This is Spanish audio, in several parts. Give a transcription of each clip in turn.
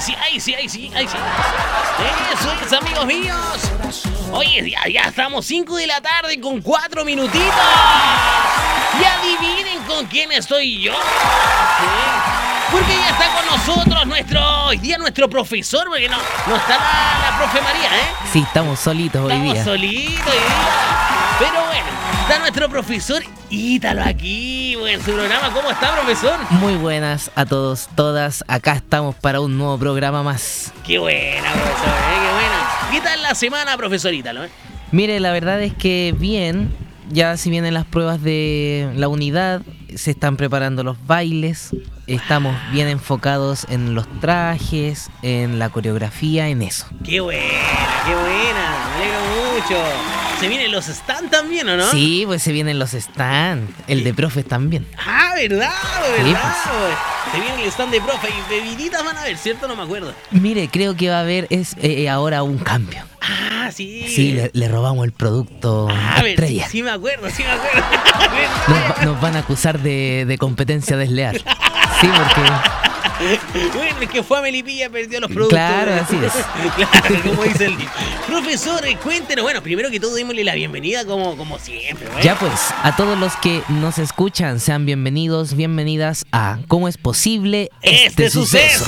Eso es, amigos míos. Oye, ya estamos 5 de la tarde con 4 minutitos. Y adivinen con quién estoy yo. ¿Sí? Porque ya está con nosotros hoy día nuestro profesor, porque no está la profe María, ¿eh? Sí, estamos solitos hoy día. Estamos solitos hoy día. Pero bueno, está nuestro profesor Ítalo aquí, en su programa. ¿Cómo está, profesor? Muy buenas a todos, todas. Acá estamos para un nuevo programa más. Qué buena, profesor, qué buena. ¿Qué tal la semana, profesor Ítalo? Mire, la verdad es que bien. Ya si vienen las pruebas de la unidad, se están preparando los bailes. Estamos bien enfocados en los trajes, en la coreografía, en eso. Qué buena, me alegro mucho. ¿Se vienen los stand también, o no? Sí, pues se vienen los stand, el de profes también. Ah, ¿verdad? Sí, pues. Se viene el stand de profe y bebiditas van a ver, ¿cierto? No me acuerdo. Mire, creo que va a haber ahora un cambio. Ah, sí. Sí, le robamos el producto estrella. Sí me acuerdo. Nos van a acusar de competencia desleal. Sí, porque... Bueno, es que fue a Melipilla, perdió los productos. Claro, así es. Claro, como dice el libro. Profesor, cuéntenos. Bueno, primero que todo, démosle la bienvenida como siempre. ¿Bueno? Ya pues, a todos los que nos escuchan, sean bienvenidos, bienvenidas a ¿Cómo es posible este suceso?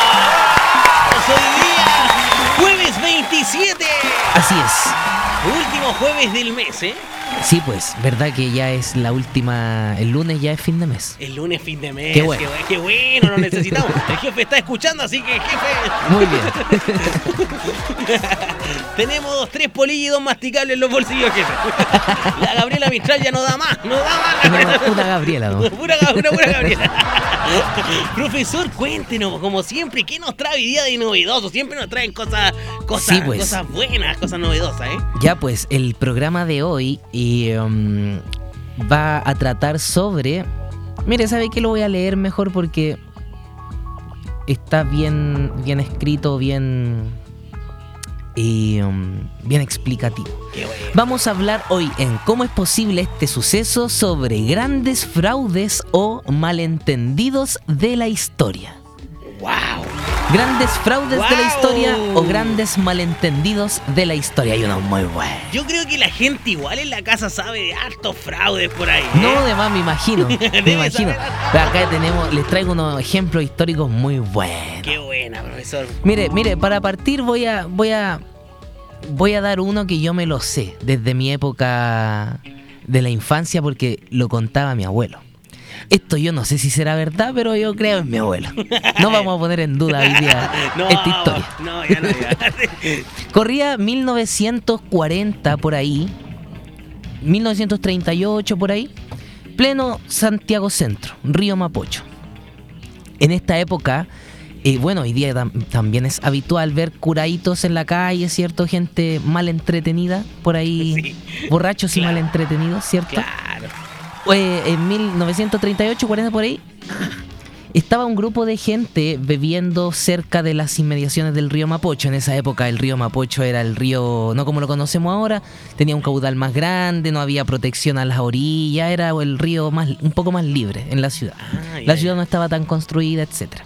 Hoy día, jueves 27. Así es. Último jueves del mes, ¿eh? Sí, pues, verdad que ya es la última. El lunes ya es fin de mes. El lunes fin de mes. Qué bueno. Qué bueno, lo necesitamos. El jefe está escuchando, así que jefe. Muy bien. Tenemos 3 polillos y 2 masticables en los bolsillos, jefe. La Gabriela Mistral ya no da más. Una Gabriela, ¿no? Pura Gabriela. Profesor, cuéntenos, como siempre, ¿qué nos trae hoy día de novedoso? Siempre nos traen cosas sí, pues. Cosas buenas, cosas novedosas, ¿eh? Ya pues, el programa de hoy va a tratar sobre... Mire, ¿sabe qué? Lo voy a leer mejor porque está bien escrito, bien explicativo. Qué bueno. Vamos a hablar hoy en ¿Cómo es posible este suceso? Sobre grandes fraudes o malentendidos de la historia. ¡Wow! Grandes fraudes de la historia o grandes malentendidos de la historia. Hay uno muy bueno. Yo creo que la gente igual en la casa sabe de hartos fraudes por ahí, ¿eh? No, además me imagino. Pero acá les traigo unos ejemplos históricos muy buenos. Qué buena, profesor. Mire, para partir voy a dar uno que yo me lo sé desde mi época de la infancia porque lo contaba mi abuelo. Esto yo no sé si será verdad, pero yo creo en mi abuelo. No vamos a poner en duda hoy día esta historia. No, ya no. Corría 1940 por ahí, 1938 por ahí, pleno Santiago Centro, Río Mapocho. En esta época, hoy día también es habitual ver curaitos en la calle, ¿cierto? Gente mal entretenida por ahí, sí, borrachos y mal entretenidos, ¿cierto? Claro. En 1938, 40 por ahí, estaba un grupo de gente bebiendo cerca de las inmediaciones del río Mapocho. En esa época el río Mapocho era el río, no como lo conocemos ahora, tenía un caudal más grande, no había protección a las orillas, era el río un poco más libre en la ciudad. La ciudad no estaba tan construida, etc.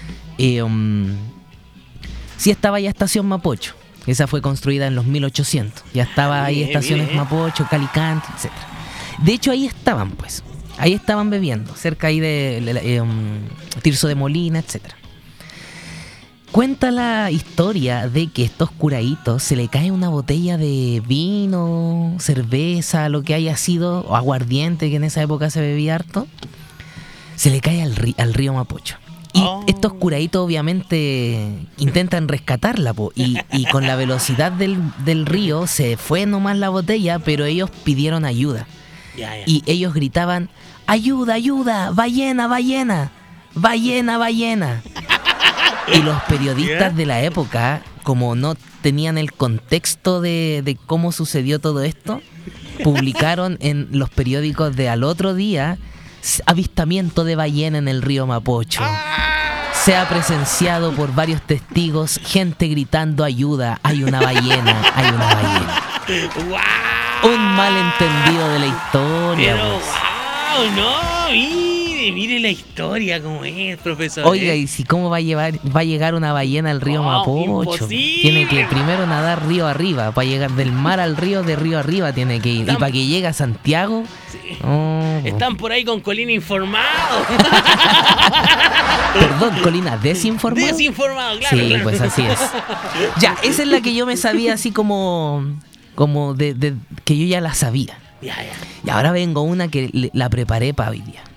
Sí estaba ya Estación Mapocho, esa fue construida en los 1800, ya estaba ahí estaciones Mapocho, Calicante, etc. De hecho ahí estaban bebiendo, cerca ahí de Tirso de Molina, etc. Cuenta la historia de que estos curaitos se le cae una botella de vino, cerveza, lo que haya sido, o aguardiente, que en esa época se bebía harto, se le cae al río Mapocho. Y estos curaitos obviamente intentan rescatarla, y con la velocidad del río se fue nomás la botella, pero ellos pidieron ayuda. Y ellos gritaban: ¡ayuda, ayuda! ¡Ballena, ballena! ¡Ballena, ballena! Y los periodistas de la época, como no tenían el contexto de cómo sucedió todo esto, publicaron en los periódicos de al otro día: avistamiento de ballena en el río Mapocho. Se ha presenciado por varios testigos, gente gritando: ayuda, hay una ballena, hay una ballena. ¡Wow! Un malentendido de la historia. Pero, pues. ¡wow! No, Mire la historia como es, profesor. Oiga, ¿y si cómo va a llegar una ballena al río Mapocho? Imposible. Tiene que primero nadar río arriba, para llegar del mar al río, de río arriba tiene que ir. Y para que llegue a Santiago... Sí. Oh, Están por ahí con Colina informado. Perdón, Colina, ¿desinformado? Desinformado, claro. Sí, claro. pues así es. Ya, esa es la que yo me sabía así como de que yo ya la sabía. Ya. Y ahora vengo una que la preparé para hoy día.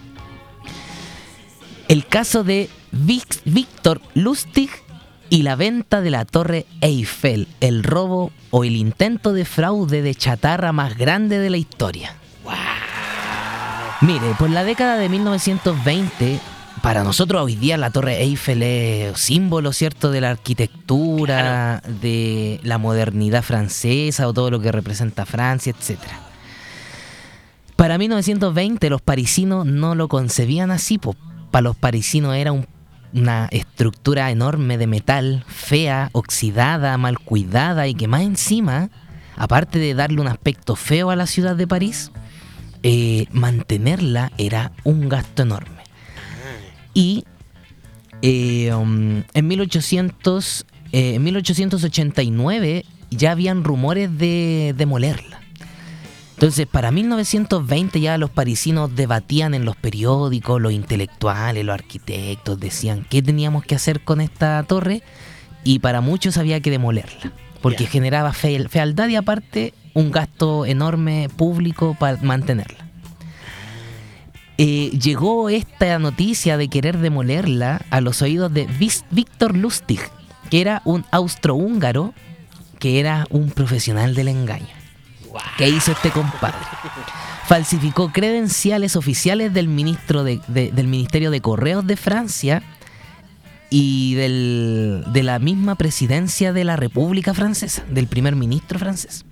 El caso de Victor Lustig y la venta de la Torre Eiffel, el robo o el intento de fraude de chatarra más grande de la historia. Wow. Mire, por la década de 1920, para nosotros hoy día la Torre Eiffel es símbolo, ¿cierto?, de la arquitectura, claro, de la modernidad francesa o todo lo que representa Francia, etcétera. Para 1920 los parisinos no lo concebían así, pues. Para los parisinos era una estructura enorme de metal, fea, oxidada, mal cuidada y que más encima, aparte de darle un aspecto feo a la ciudad de París, mantenerla era un gasto enorme. Y en 1889 ya habían rumores de demolerla. Entonces, para 1920 ya los parisinos debatían en los periódicos, los intelectuales, los arquitectos, decían qué teníamos que hacer con esta torre, y para muchos había que demolerla, porque generaba fealdad y aparte un gasto enorme público para mantenerla. Llegó esta noticia de querer demolerla a los oídos de Victor Lustig, que era un austrohúngaro, que era un profesional del engaño. ¿Qué hizo este compadre? Falsificó credenciales oficiales del ministro del Ministerio de Correos de Francia y de la misma presidencia de la República Francesa, del primer ministro francés.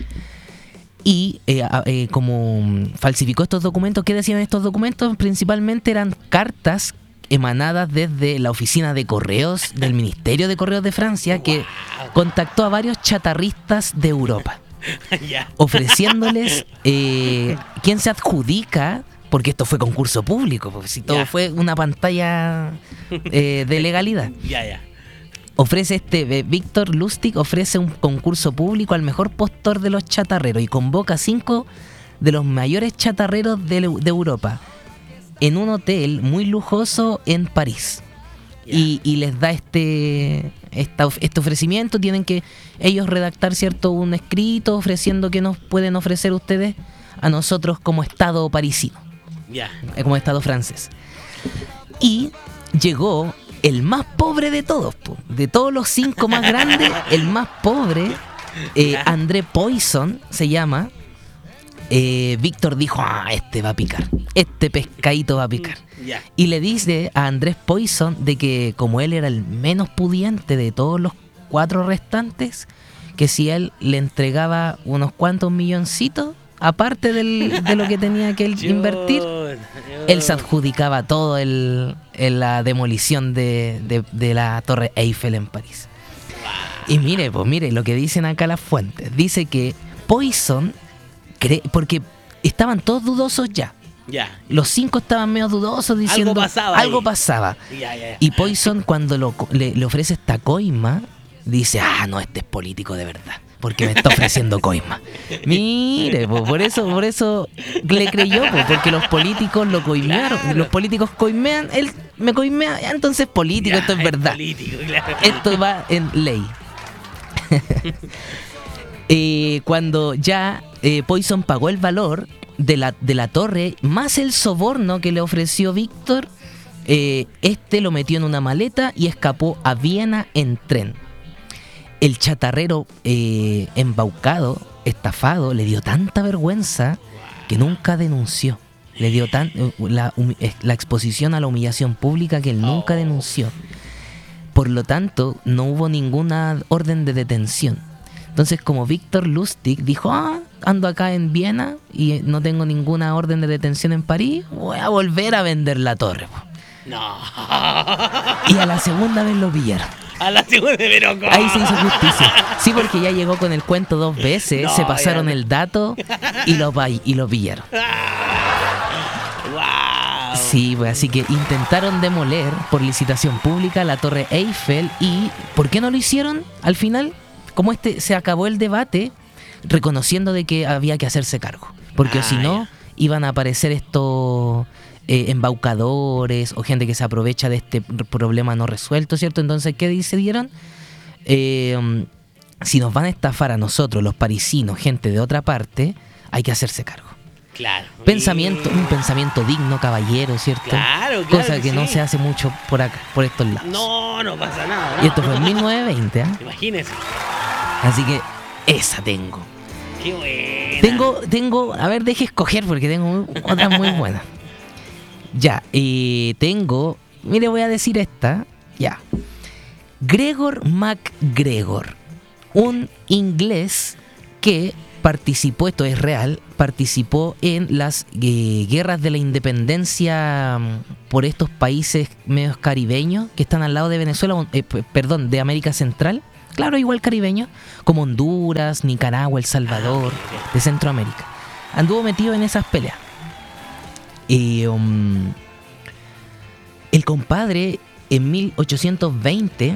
Y como falsificó estos documentos, ¿qué decían estos documentos? Principalmente eran cartas emanadas desde la oficina de correos del Ministerio de Correos de Francia, que contactó a varios chatarristas de Europa. Ofreciéndoles quién se adjudica, porque esto fue concurso público, porque si todo fue una pantalla de legalidad. Ofrece Victor Lustig ofrece un concurso público al mejor postor de los chatarreros y convoca a 5 de los mayores chatarreros de Europa en un hotel muy lujoso en París. Y les da este ofrecimiento. Tienen que ellos redactar, ¿cierto?, un escrito ofreciendo qué nos pueden ofrecer ustedes a nosotros como Estado parisino, como Estado francés. Y llegó el más pobre de todos, de todos los 5 más grandes, el más pobre, André Poisson se llama. Víctor dijo, este va a picar, este pescadito va a picar. Y le dice a Andrés Poisson de que como él era el menos pudiente de todos los 4 restantes, que si él le entregaba unos cuantos milloncitos, aparte de lo que tenía que él invertir, él se adjudicaba todo en la demolición de la Torre Eiffel en París. Y mire lo que dicen acá las fuentes. Dice que Poisson porque estaban todos dudosos ya. Los 5 estaban medio dudosos diciendo algo pasaba. Y Poisson cuando le ofrece esta coima dice, no, este es político de verdad, porque me está ofreciendo coima. Mire, por eso le creyó, porque los políticos lo coimearon. Los políticos coimean, él me coimea, entonces es político, esto es verdad. Político, claro. Esto va en ley. Cuando ya Poisson pagó el valor de la torre más el soborno que le ofreció Víctor, lo metió en una maleta y escapó a Viena en tren. El chatarrero embaucado, estafado, le dio tanta vergüenza que nunca denunció. Le dio la exposición a la humillación pública que él nunca denunció. Por lo tanto, no hubo ninguna orden de detención. Entonces, como Victor Lustig dijo, ando acá en Viena y no tengo ninguna orden de detención en París, voy a volver a vender la torre. No. Y a la segunda vez lo pillaron. A la segunda vez, pero ¿cómo? Ahí se hizo justicia. Sí, porque ya llegó con el cuento 2 veces, se pasaron el dato y lo pillaron. Wow. Sí, pues así que intentaron demoler por licitación pública la Torre Eiffel. ¿Y por qué no lo hicieron al final? Como se acabó el debate reconociendo de que había que hacerse cargo. Porque si no, iban a aparecer estos embaucadores o gente que se aprovecha de este problema no resuelto, ¿cierto? Entonces, ¿qué decidieron? Si nos van a estafar a nosotros, los parisinos, gente de otra parte, hay que hacerse cargo. Claro. Un pensamiento digno, caballero, ¿cierto? Claro. Cosa que no se hace mucho por acá, por estos lados. No pasa nada. No. Y esto fue en 1920, ¿eh? Imagínese. Así que esa tengo. Qué buena. Tengo, a ver, deje escoger porque tengo otras muy buenas. Ya, mire, voy a decir esta, ya. Gregor MacGregor, un inglés que participó, esto es real, participó en las guerras de la independencia por estos países medios caribeños que están al lado de Venezuela, de América Central, claro, igual caribeños, como Honduras, Nicaragua, El Salvador, de Centroamérica. Anduvo metido en esas peleas. El compadre en 1820,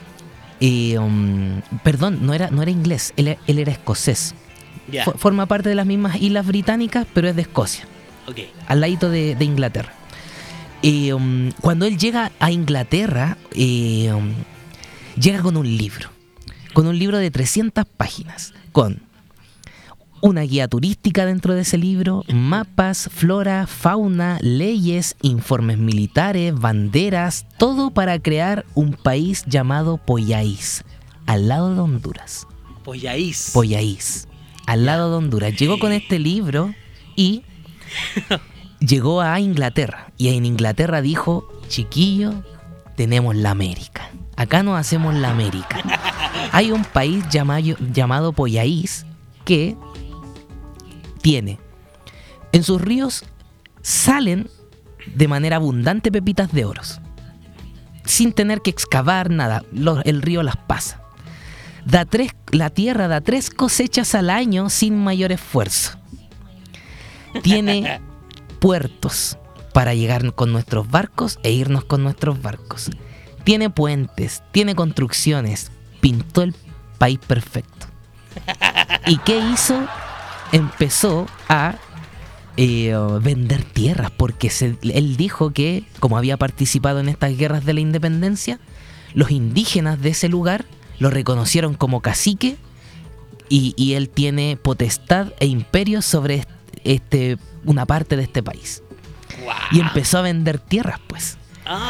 no era inglés, él era escocés. Yeah. Forma parte de las mismas islas británicas, pero es de Escocia, al ladito de Inglaterra. Cuando él llega a Inglaterra, llega con un libro de 300 páginas, con una guía turística dentro de ese libro, mapas, flora, fauna, leyes, informes militares, banderas, todo para crear un país llamado Pollaís, al lado de Honduras. Pollaís, al lado de Honduras. Llegó con este libro y llegó a Inglaterra. Y en Inglaterra dijo, chiquillo, tenemos la América. Acá nos hacemos la América. Hay un país llamado Pollaís que tiene en sus ríos salen de manera abundante pepitas de oros sin tener que excavar nada, el río las pasa. La tierra da 3 cosechas al año sin mayor esfuerzo. Tiene puertos para llegar con nuestros barcos e irnos con nuestros barcos. Tiene puentes, tiene construcciones, pintó el país perfecto. ¿Y qué hizo? Empezó a vender tierras, porque él dijo que, como había participado en estas guerras de la independencia, los indígenas de ese lugar lo reconocieron como cacique y él tiene potestad e imperio sobre una parte de este país. Wow. Y empezó a vender tierras, pues.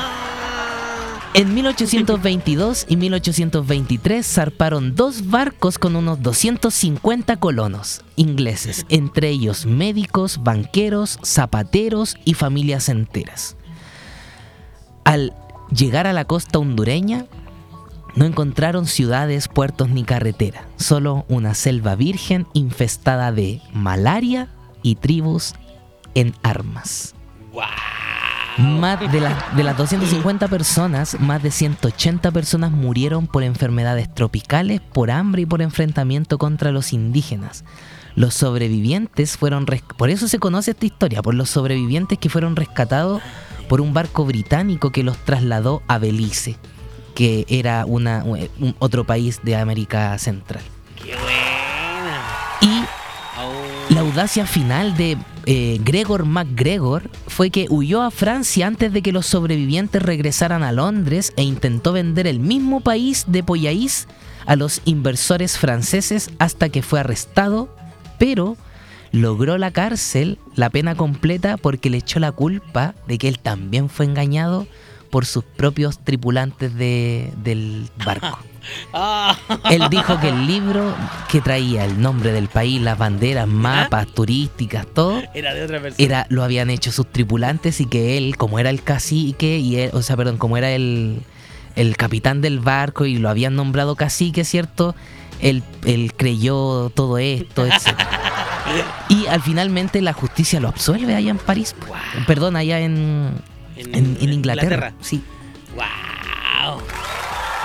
En 1822 y 1823 zarparon 2 barcos con unos 250 colonos ingleses, entre ellos médicos, banqueros, zapateros y familias enteras. Al llegar a la costa hondureña, no encontraron ciudades, puertos ni carretera, solo una selva virgen infestada de malaria y tribus en armas. ¡Wow! Más de las 250 personas, más de 180 personas murieron por enfermedades tropicales, por hambre y por enfrentamiento contra los indígenas. Los sobrevivientes fueron... Por eso se conoce esta historia, por los sobrevivientes que fueron rescatados por un barco británico que los trasladó a Belice, que era otro país de América Central. ¡Qué buena! Y la audacia final de Gregor MacGregor fue que huyó a Francia antes de que los sobrevivientes regresaran a Londres e intentó vender el mismo país de Pollaís a los inversores franceses hasta que fue arrestado, pero logró la cárcel, la pena completa, porque le echó la culpa de que él también fue engañado por sus propios tripulantes del barco. Él dijo que el libro que traía el nombre del país, las banderas, mapas turísticas, todo, era de otra persona. Lo habían hecho sus tripulantes, y que él, como era el cacique, como era el capitán del barco y lo habían nombrado cacique, ¿cierto? Él creyó todo esto, etc. Y finalmente la justicia lo absuelve allá en París. Wow. Perdón, allá en Inglaterra. Sí. ¡Wow!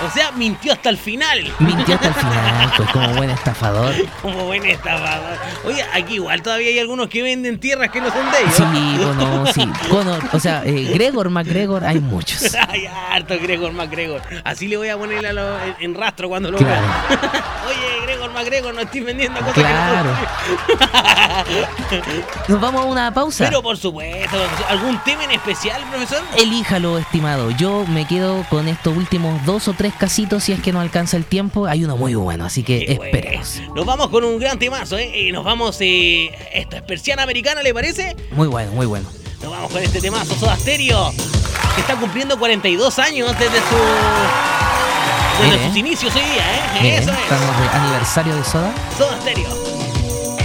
O sea, mintió hasta el final. Mintió hasta el final, pues como buen estafador. Como buen estafador. Oye, aquí igual todavía hay algunos que venden tierras que no son de ellos. Sí, bueno, sí. O sea, Gregor McGregor, hay muchos. Ay, harto Gregor McGregor. Así le voy a poner en rastro cuando lo Claro. vea. Oye, Gregor McGregor, no estoy vendiendo cosas Claro. que no. Nos vamos a una pausa. Pero por supuesto, ¿algún tema en especial, profesor? Elíjalo, estimado. Yo me quedo con estos últimos 2 o 3 casitos si es que no alcanza el tiempo. Hay uno muy bueno, así que Qué esperemos. bueno. Nos vamos con un gran temazo, ¿eh? Nos vamos, esto es persiana americana, ¿le parece? Muy bueno, muy bueno. Nos vamos con este temazo, Soda Stereo, que está cumpliendo 42 años desde sus inicios hoy día, ¿eh? Bien, Eso es. estamos de aniversario de Soda. Soda Stereo.